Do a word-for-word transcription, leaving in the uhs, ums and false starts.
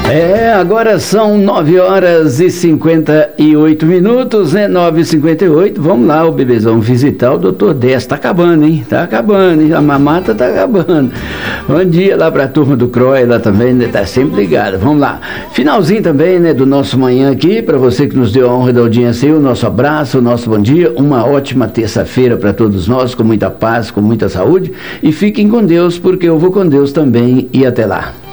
É, agora são nove horas e cinquenta e oito minutos, né? nove e cinquenta e oito. Vamos lá, o bebezão, visitar o doutor Décio. Tá acabando, hein? Tá acabando, hein? A mamata tá acabando. Bom dia lá pra turma do C R O I lá também, né? Tá sempre ligado. Vamos lá. Finalzinho também, né? Do nosso manhã aqui, pra você que nos deu a honra da audiência aí, o nosso abraço, o nosso bom dia. Uma ótima terça-feira pra todos nós, com muita paz, com muita saúde. E fiquem com Deus, porque eu vou com Deus também. E até lá.